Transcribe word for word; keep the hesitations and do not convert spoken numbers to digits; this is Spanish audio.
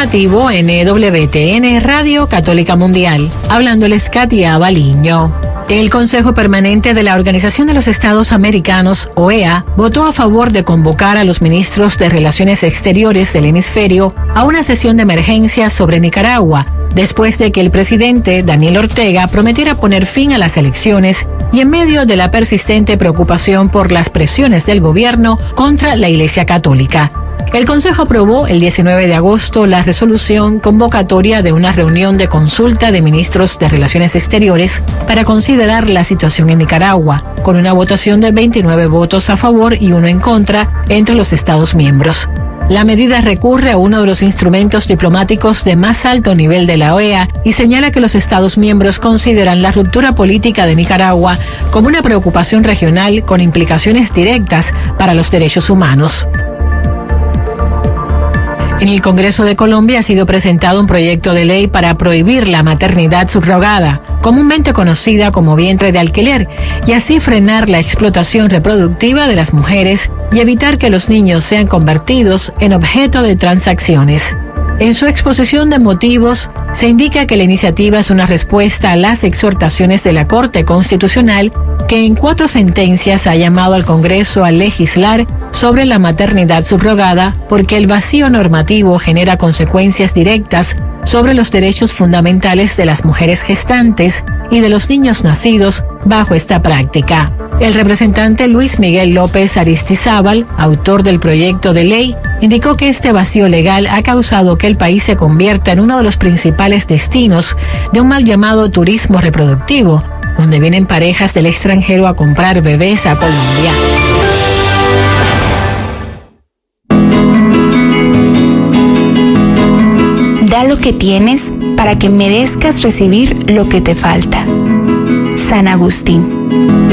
informativo N W T N Radio Católica Mundial. Hablándoles Katia Baliño. El Consejo Permanente de la Organización de los Estados Americanos, O E A, votó a favor de convocar a los ministros de Relaciones Exteriores del hemisferio a una sesión de emergencia sobre Nicaragua, después de que el presidente Daniel Ortega prometiera poner fin a las elecciones y en medio de la persistente preocupación por las presiones del gobierno contra la Iglesia Católica. El Consejo aprobó el diecinueve de agosto la resolución convocatoria de una reunión de consulta de ministros de Relaciones Exteriores para considerar la situación en Nicaragua, con una votación de veintinueve votos a favor y uno en contra entre los Estados miembros. La medida recurre a uno de los instrumentos diplomáticos de más alto nivel de la O E A y señala que los Estados miembros consideran la ruptura política de Nicaragua como una preocupación regional con implicaciones directas para los derechos humanos. En el Congreso de Colombia ha sido presentado un proyecto de ley para prohibir la maternidad subrogada, comúnmente conocida como vientre de alquiler, y así frenar la explotación reproductiva de las mujeres y evitar que los niños sean convertidos en objeto de transacciones. En su exposición de motivos, se indica que la iniciativa es una respuesta a las exhortaciones de la Corte Constitucional, que en cuatro sentencias ha llamado al Congreso a legislar sobre la maternidad subrogada porque el vacío normativo genera consecuencias directas sobre los derechos fundamentales de las mujeres gestantes y de los niños nacidos bajo esta práctica. El representante Luis Miguel López Aristizábal, autor del proyecto de ley, indicó que este vacío legal ha causado que el país se convierta en uno de los principales destinos de un mal llamado turismo reproductivo, donde vienen parejas del extranjero a comprar bebés a Colombia. Da lo que tienes para que merezcas recibir lo que te falta. San Agustín.